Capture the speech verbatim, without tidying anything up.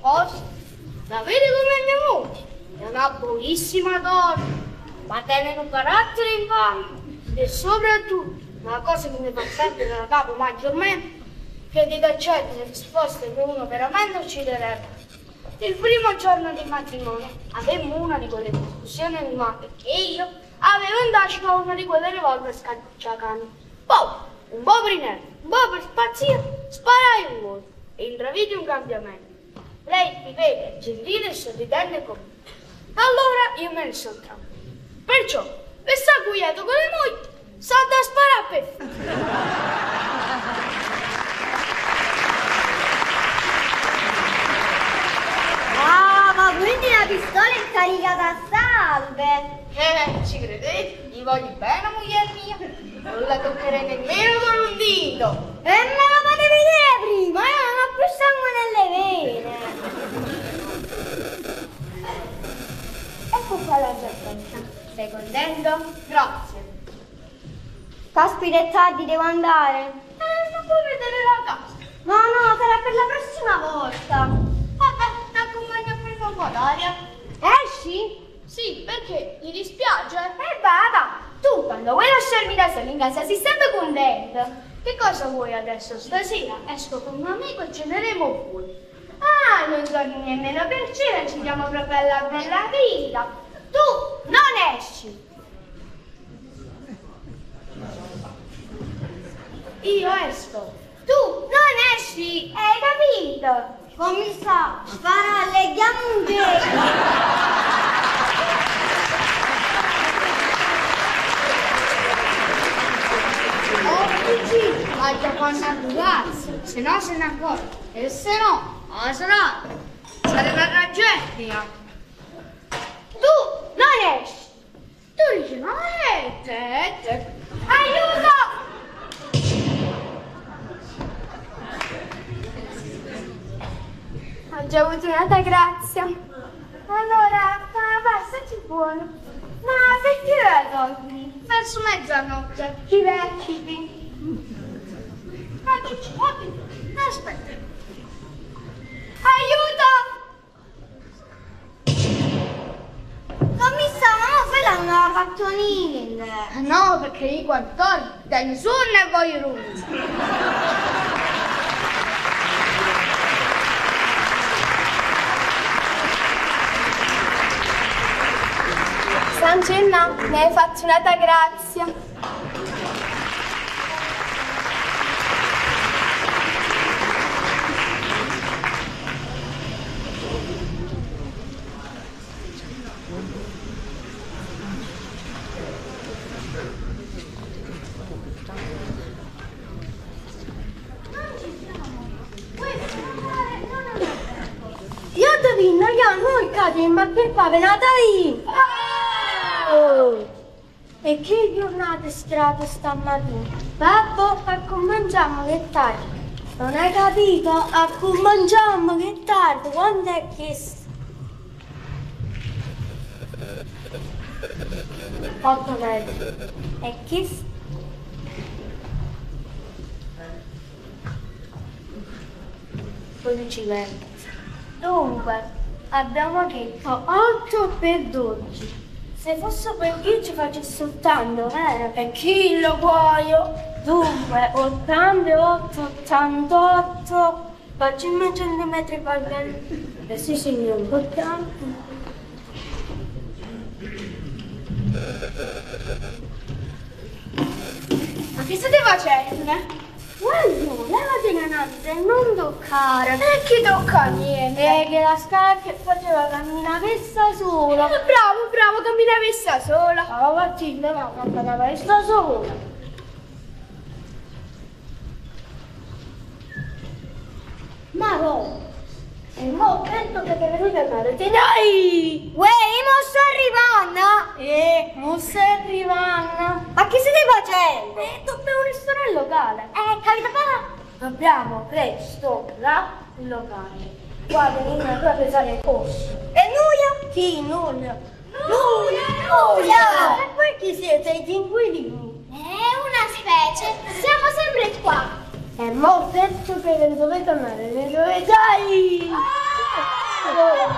Cosa? La vedi come è mia moglie? È una buonissima donna, ma tiene un carattere infame. E soprattutto, una cosa che mi fa sempre da capo maggiormente, che di accedere risposte che uno veramente ucciderebbe. Il primo giorno di matrimonio avevamo una di quelle discussioni animate che io avevo in tasca una di quelle revolver scacciacani. Poi, un po' brinello, un po' per spazzia, sparai un volo e intravidi un cambiamento. Lei mi vede gentile e sorridente con me. Allora io me ne sono tratto. Perciò, per sta quieto con le mogli, salta a sparare per Ah, ma quindi la pistola è caricata a salve? Eh, ci credete? Gli voglio bene, moglie mia. Non la toccherei nemmeno con un dito. E me lo potevi dire prima, io non ho più sangue nelle vene. Ecco qua la giacchetta. Sei contento? Grazie. Caspita, è tardi, devo andare. Eh, non puoi vedere la casa. No, no, sarà per la prossima volta. Vabbè, ti accompagno a prendere un po' d'aria. Esci? Sì, perché? Ti dispiace? E vada. Tu, quando vuoi lasciarmi da sola in casa, sei sempre contento. Che cosa vuoi adesso? Stasera esco con un amico e ceneremo fuori. Ah, non torni nemmeno per cena, ci diamo proprio alla bella vita. Tu non esci. Io esco. Tu non esci, hai capito? Commissario, spara, leghiamo un gelo. Ma già quando ragazzi, se no se ne accorge, e se no, non sarà, sarebbe una tragedia. Tu non esci. Tu dici, ma è te, te. Aiuto! Ho già avuto un'altra grazia. Allora, passaci buono. Ma perché la togli? Verso mezzanotte. Ci reciti. Ma tu ci vuoi? Aspetta. Aiuto! Commissario, ma poi l'hanno fatto niente. No, perché io quando torno, da nessuno ne voglio rumore. Sancenna, mi hai fatto un'altra grazia. Io indovino, io noi cade, ma che fa, venata lì? Oh. E che giornata strata stamattina? Babbo, a mangiamo che tardi. Non hai capito? A mangiamo che tardi. Quando è che... Otto metri. E che... dodici metri. Dunque, abbiamo detto otto per dodici. Se fosse per chi ci facesse soltanto, eh? Per chi lo voglio? Dunque, ottantotto, ottantotto, facciamo centimetri per bene. Eh sì, signore, ottanta. Ma che state facendo? Guarda, levati le nante, non toccare. E chi tocca niente? E che la scala che faceva camminavessa sola. Eh, bravo, bravo, camminavessa sola. Ma Matilde, ma camminavessa sola. Ma no. E mo penso che deve venire a mare. Dai! Uè, mo sto arrivando! Eh, mo sto arrivando! Ma che state facendo? Eh, dobbiamo un ristorante locale. Eh, capito qua? Dobbiamo presto là il locale. Qua venire a pesare il posto. E Nuia? Chi, Nuia? Nuia, Nuia! E voi chi siete? I pinguini? È una specie. Siamo sempre qua. E mo penso che ne dovete andare, ne dovete... Dai! Ah! Bravo!